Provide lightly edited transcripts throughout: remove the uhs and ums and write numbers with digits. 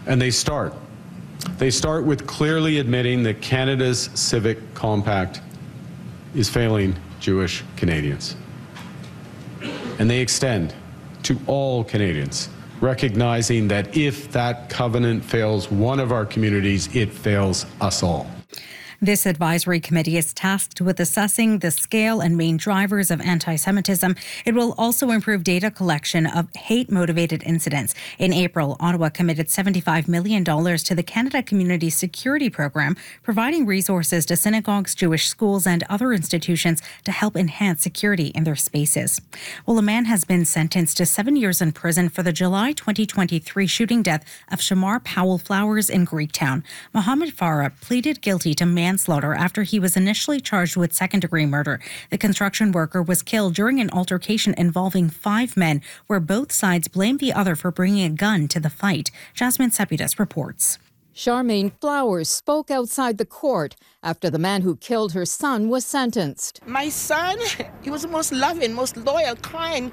And they start. They start with clearly admitting that Canada's civic compact is failing Jewish Canadians. And they extend to all Canadians, recognizing that if that covenant fails one of our communities, it fails us all. This advisory committee is tasked with assessing the scale and main drivers of anti-Semitism. It will also improve data collection of hate-motivated incidents. In April, Ottawa committed $75 million to the Canada Community Security Program, providing resources to synagogues, Jewish schools and other institutions to help enhance security in their spaces. Well, a man has been sentenced to 7 years in prison for the July 2023 shooting death of Shamar Powell Flowers in Greektown. Mohammed Farah pleaded guilty to manslaughter after he was initially charged with second-degree murder. The construction worker was killed during an altercation involving 5 men, where both sides blamed the other for bringing a gun to the fight. Jasmine Sepidus reports. Charmaine Flowers spoke outside the court after the man who killed her son was sentenced. My son, he was the most loving, most loyal, kind.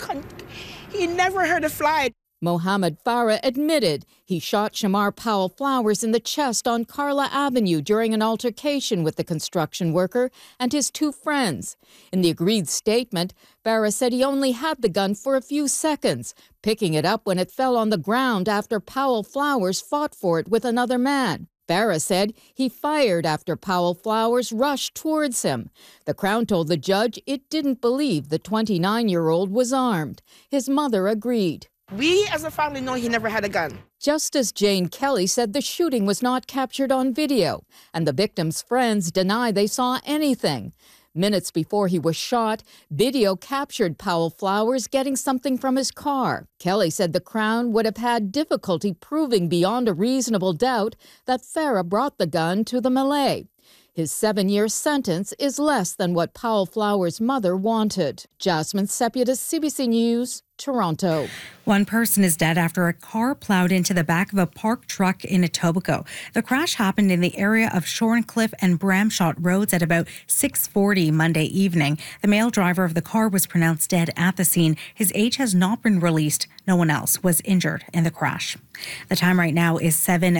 He never hurt a fly. Mohammed Farah admitted he shot Shamar Powell Flowers in the chest on Carla Avenue during an altercation with the construction worker and his 2 friends. In the agreed statement, Farah said he only had the gun for a few seconds, picking it up when it fell on the ground after Powell Flowers fought for it with another man. Farah said he fired after Powell Flowers rushed towards him. The Crown told the judge it didn't believe the 29-year-old was armed. His mother agreed. We as a family know he never had a gun. Justice Jane Kelly said the shooting was not captured on video, and the victim's friends deny they saw anything. Minutes before he was shot, video captured Powell Flowers getting something from his car. Kelly said the Crown would have had difficulty proving beyond a reasonable doubt that Farah brought the gun to the melee. His 7-year sentence is less than what Powell Flowers' mother wanted. Jasmine Sepidus, CBC News, Toronto. 1 person is dead after a car plowed into the back of a parked truck in Etobicoke. The crash happened in the area of Shorncliffe and Bramshot roads at about 6:40 Monday evening. The male driver of the car was pronounced dead at the scene. His age has not been released. No one else was injured in the crash. The time right now is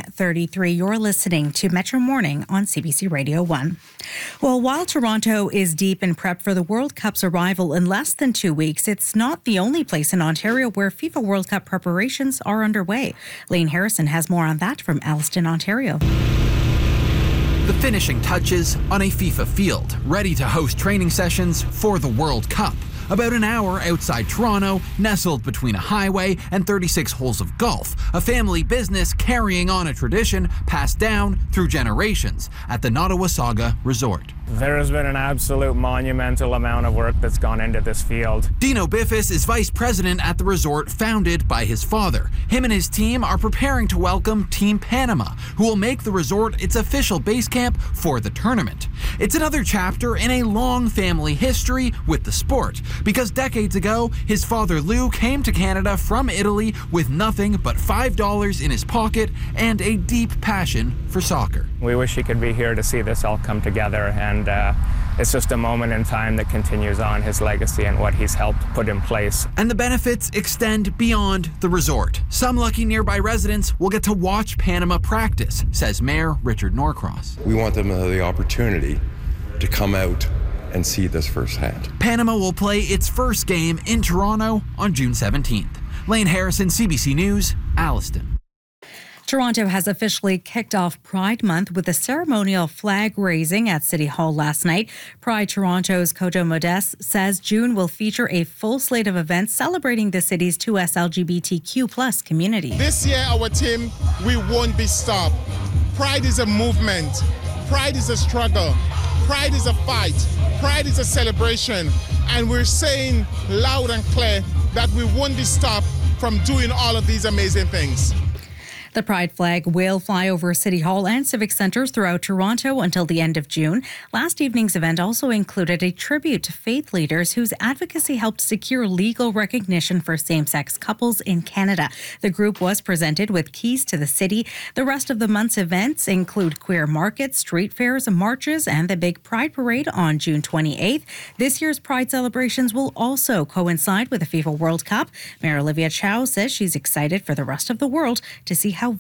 7:33. You're listening to Metro Morning on CBC Radio 1. Well, while Toronto is deep in prep for the World Cup's arrival in less than 2 weeks, it's not the only place in Ontario where FIFA World Cup preparations are underway. Lane Harrison has more on that from Alliston, Ontario. The finishing touches on a FIFA field, ready to host training sessions for the World Cup. About an hour outside Toronto, nestled between a highway and 36 holes of golf, a family business carrying on a tradition passed down through generations at the Nottawasaga Resort. There has been an absolute monumental amount of work that's gone into this field. Dino Biffis is vice president at the resort founded by his father. Him and his team are preparing to welcome Team Panama, who will make the resort its official base camp for the tournament. It's another chapter in a long family history with the sport, because decades ago, his father Lou came to Canada from Italy with nothing but $5 in his pocket and a deep passion for soccer. We wish he could be here to see this all come together, and it's just a moment in time that continues on his legacy and what he's helped put in place. And the benefits extend beyond the resort. Some lucky nearby residents will get to watch Panama practice, says Mayor Richard Norcross. We want them to have the opportunity to come out and see this firsthand. Panama will play its first game in Toronto on June 17th. Lane Harrison, CBC News, Alliston. Toronto has officially kicked off Pride Month with a ceremonial flag raising at City Hall last night. Pride Toronto's Kojo Modeste says June will feature a full slate of events celebrating the city's 2S LGBTQ+ community. This year, our team, we won't be stopped. Pride is a movement. Pride is a struggle. Pride is a fight. Pride is a celebration. And we're saying loud and clear that we won't be stopped from doing all of these amazing things. The Pride flag will fly over City Hall and civic centres throughout Toronto until the end of June. Last evening's event also included a tribute to faith leaders whose advocacy helped secure legal recognition for same-sex couples in Canada. The group was presented with keys to the city. The rest of the month's events include queer markets, street fairs, marches, and the big Pride Parade on June 28th. This year's Pride celebrations will also coincide with the FIFA World Cup. Mayor Olivia Chow says she's excited for the rest of the world to see